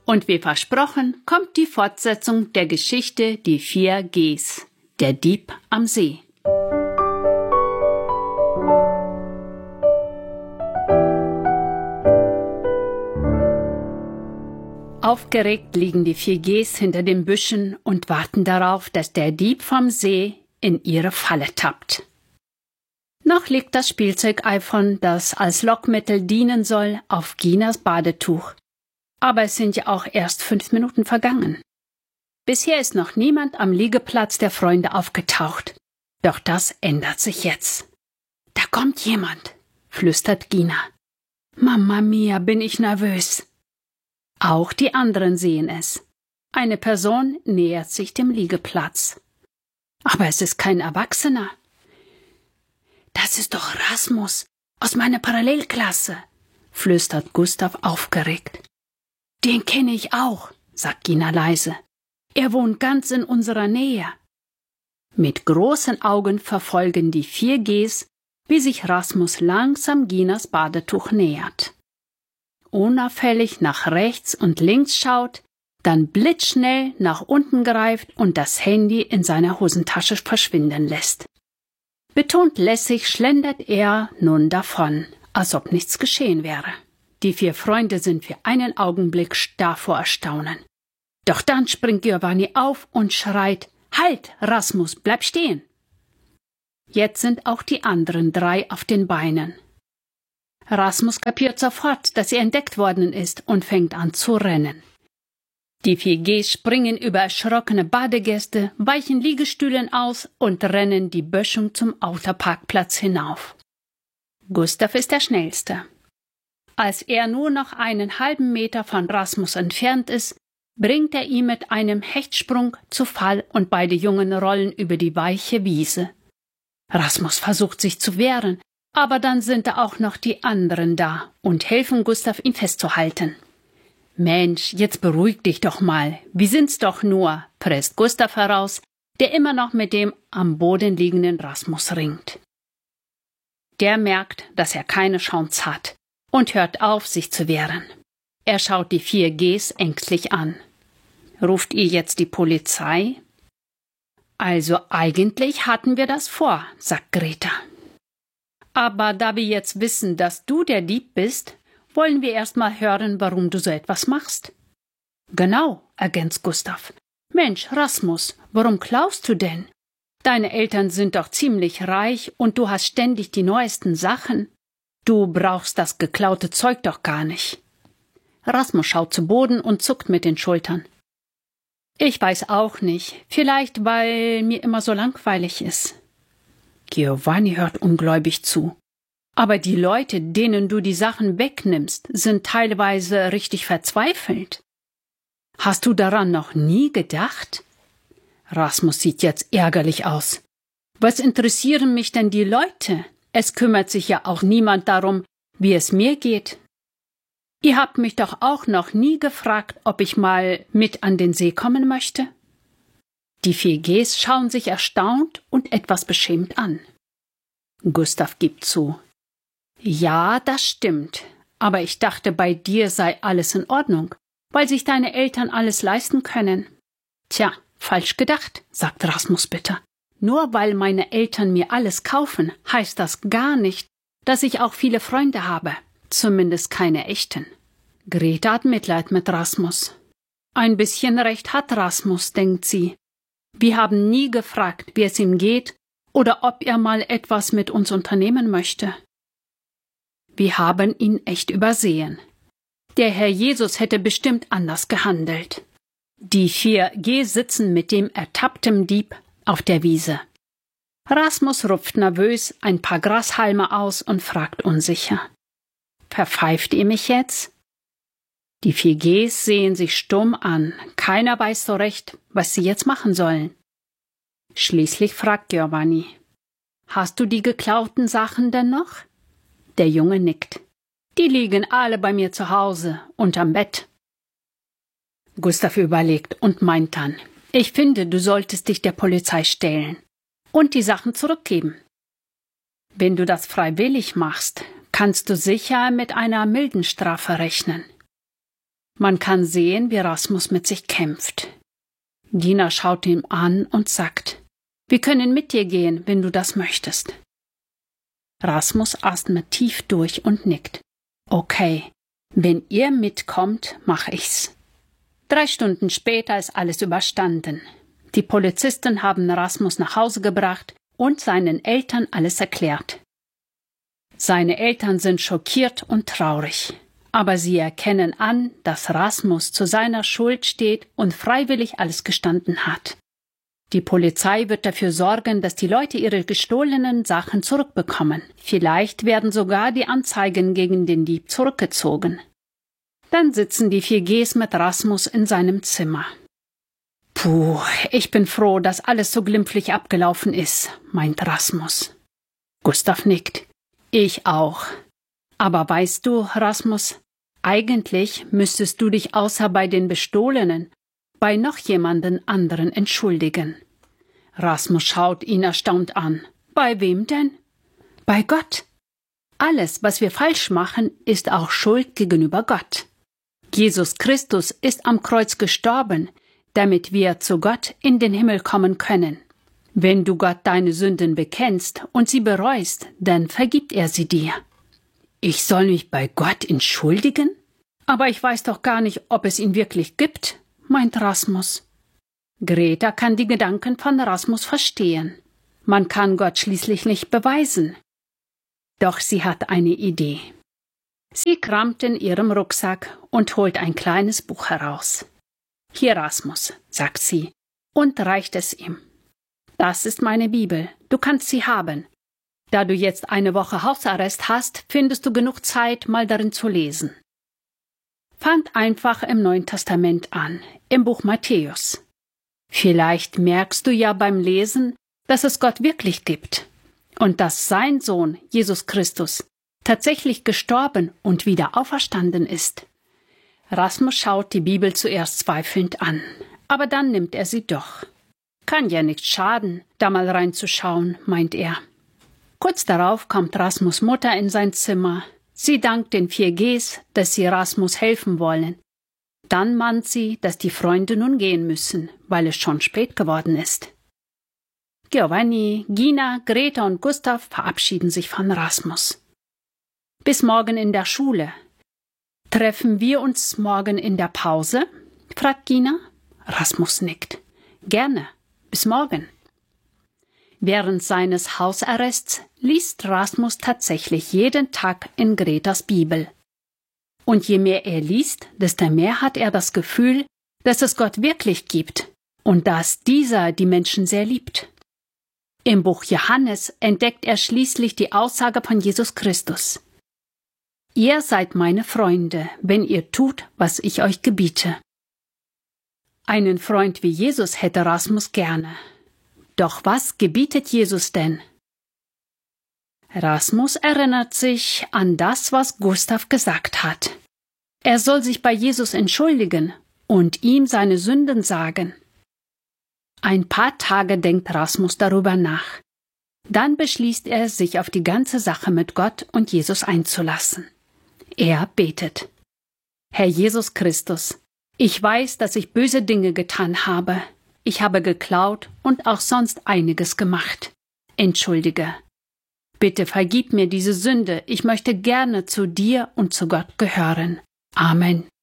Und wie versprochen, kommt die Fortsetzung der Geschichte Die 4 Gs, der Dieb am See. Aufgeregt liegen die 4 Gs hinter den Büschen und warten darauf, dass der Dieb vom See in ihre Falle tappt. Noch liegt das Spielzeug-iPhone, das als Lockmittel dienen soll, auf Ginas Badetuch. Aber es sind ja auch erst 5 Minuten vergangen. Bisher ist noch niemand am Liegeplatz der Freunde aufgetaucht. Doch das ändert sich jetzt. Da kommt jemand, flüstert Gina. Mama mia, bin ich nervös. Auch die anderen sehen es. Eine Person nähert sich dem Liegeplatz. Aber es ist kein Erwachsener. Das ist doch Rasmus aus meiner Parallelklasse, flüstert Gustav aufgeregt. Den kenne ich auch, sagt Gina leise. Er wohnt ganz in unserer Nähe. Mit großen Augen verfolgen die 4 Gs, wie sich Rasmus langsam Ginas Badetuch nähert. Unauffällig nach rechts und links schaut, dann blitzschnell nach unten greift und das Handy in seiner Hosentasche verschwinden lässt. Betont lässig schlendert er nun davon, als ob nichts geschehen wäre. Die 4 Freunde sind für einen Augenblick starr vor Erstaunen. Doch dann springt Giovanni auf und schreit, »Halt, Rasmus, bleib stehen!« Jetzt sind auch die anderen 3 auf den Beinen. Rasmus kapiert sofort, dass er entdeckt worden ist und fängt an zu rennen. Die 4 Gs springen über erschrockene Badegäste, weichen Liegestühlen aus und rennen die Böschung zum Autoparkplatz hinauf. Gustav ist der Schnellste. Als er nur noch einen halben Meter von Rasmus entfernt ist, bringt er ihn mit einem Hechtsprung zu Fall und beide Jungen rollen über die weiche Wiese. Rasmus versucht sich zu wehren, aber dann sind da auch noch die anderen da und helfen Gustav, ihn festzuhalten. »Mensch, jetzt beruhig dich doch mal, wir sind's doch nur«, presst Gustav heraus, der immer noch mit dem am Boden liegenden Rasmus ringt. Der merkt, dass er keine Chance hat und hört auf, sich zu wehren. Er schaut die 4 Gs ängstlich an. Ruft ihr jetzt die Polizei? Also eigentlich hatten wir das vor, sagt Greta. Aber da wir jetzt wissen, dass du der Dieb bist, wollen wir erst mal hören, warum du so etwas machst. Genau, ergänzt Gustav. Mensch, Rasmus, warum klaust du denn? Deine Eltern sind doch ziemlich reich und du hast ständig die neuesten Sachen. Du brauchst das geklaute Zeug doch gar nicht. Rasmus schaut zu Boden und zuckt mit den Schultern. Ich weiß auch nicht, vielleicht weil mir immer so langweilig ist. Giovanni hört ungläubig zu. Aber die Leute, denen du die Sachen wegnimmst, sind teilweise richtig verzweifelt. Hast du daran noch nie gedacht? Rasmus sieht jetzt ärgerlich aus. Was interessieren mich denn die Leute? Es kümmert sich ja auch niemand darum, wie es mir geht. Ihr habt mich doch auch noch nie gefragt, ob ich mal mit an den See kommen möchte? Die 4 Gs schauen sich erstaunt und etwas beschämt an. Gustav gibt zu. Ja, das stimmt, aber ich dachte, bei dir sei alles in Ordnung, weil sich deine Eltern alles leisten können. Tja, falsch gedacht, sagt Rasmus bitter. Nur weil meine Eltern mir alles kaufen, heißt das gar nicht, dass ich auch viele Freunde habe, zumindest keine echten. Greta hat Mitleid mit Rasmus. Ein bisschen recht hat Rasmus, denkt sie. Wir haben nie gefragt, wie es ihm geht oder ob er mal etwas mit uns unternehmen möchte. Wir haben ihn echt übersehen. Der Herr Jesus hätte bestimmt anders gehandelt. Die 4 G sitzen mit dem ertappten Dieb auf der Wiese. Rasmus rupft nervös ein paar Grashalme aus und fragt unsicher. Verpfeift ihr mich jetzt? Die 4 Gs sehen sich stumm an. Keiner weiß so recht, was sie jetzt machen sollen. Schließlich fragt Giovanni. Hast du die geklauten Sachen denn noch? Der Junge nickt. Die liegen alle bei mir zu Hause, unterm Bett. Gustav überlegt und meint dann, ich finde, du solltest dich der Polizei stellen und die Sachen zurückgeben. Wenn du das freiwillig machst, kannst du sicher mit einer milden Strafe rechnen. Man kann sehen, wie Rasmus mit sich kämpft. Gina schaut ihn an und sagt: Wir können mit dir gehen, wenn du das möchtest. Rasmus atmet tief durch und nickt. Okay, wenn ihr mitkommt, mache ich's. 3 Stunden später ist alles überstanden. Die Polizisten haben Rasmus nach Hause gebracht und seinen Eltern alles erklärt. Seine Eltern sind schockiert und traurig, aber sie erkennen an, dass Rasmus zu seiner Schuld steht und freiwillig alles gestanden hat. Die Polizei wird dafür sorgen, dass die Leute ihre gestohlenen Sachen zurückbekommen. Vielleicht werden sogar die Anzeigen gegen den Dieb zurückgezogen. Dann sitzen die 4Gs mit Rasmus in seinem Zimmer. Puh, ich bin froh, dass alles so glimpflich abgelaufen ist, meint Rasmus. Gustav nickt. Ich auch. Aber weißt du, Rasmus, eigentlich müsstest du dich außer bei den Bestohlenen bei noch jemanden anderen entschuldigen. Rasmus schaut ihn erstaunt an. Bei wem denn? Bei Gott. Alles, was wir falsch machen, ist auch Schuld gegenüber Gott. Jesus Christus ist am Kreuz gestorben, damit wir zu Gott in den Himmel kommen können. Wenn du Gott deine Sünden bekennst und sie bereust, dann vergibt er sie dir. Ich soll mich bei Gott entschuldigen? Aber ich weiß doch gar nicht, ob es ihn wirklich gibt, meint Rasmus. Greta kann die Gedanken von Rasmus verstehen. Man kann Gott schließlich nicht beweisen. Doch sie hat eine Idee. Sie kramt in ihrem Rucksack und holt ein kleines Buch heraus. Hier, Rasmus, sagt sie und reicht es ihm. Das ist meine Bibel, du kannst sie haben. Da du jetzt eine Woche Hausarrest hast, findest du genug Zeit, mal darin zu lesen. Fang einfach im Neuen Testament an, im Buch Matthäus. Vielleicht merkst du ja beim Lesen, dass es Gott wirklich gibt und dass sein Sohn, Jesus Christus, tatsächlich gestorben und wieder auferstanden ist. Rasmus schaut die Bibel zuerst zweifelnd an, aber dann nimmt er sie doch. Kann ja nicht schaden, da mal reinzuschauen, meint er. Kurz darauf kommt Rasmus' Mutter in sein Zimmer. Sie dankt den 4Gs, dass sie Rasmus helfen wollen. Dann mahnt sie, dass die Freunde nun gehen müssen, weil es schon spät geworden ist. Giovanni, Gina, Greta und Gustav verabschieden sich von Rasmus. Bis morgen in der Schule. Treffen wir uns morgen in der Pause? Fragt Gina. Rasmus nickt. Gerne. Bis morgen. Während seines Hausarrests liest Rasmus tatsächlich jeden Tag in Gretas Bibel. Und je mehr er liest, desto mehr hat er das Gefühl, dass es Gott wirklich gibt und dass dieser die Menschen sehr liebt. Im Buch Johannes entdeckt er schließlich die Aussage von Jesus Christus. Ihr seid meine Freunde, wenn ihr tut, was ich euch gebiete. Einen Freund wie Jesus hätte Rasmus gerne. Doch was gebietet Jesus denn? Rasmus erinnert sich an das, was Gustav gesagt hat. Er soll sich bei Jesus entschuldigen und ihm seine Sünden sagen. Ein paar Tage denkt Rasmus darüber nach. Dann beschließt er, sich auf die ganze Sache mit Gott und Jesus einzulassen. Er betet. Herr Jesus Christus, ich weiß, dass ich böse Dinge getan habe. Ich habe geklaut und auch sonst einiges gemacht. Entschuldige. Bitte vergib mir diese Sünde. Ich möchte gerne zu dir und zu Gott gehören. Amen.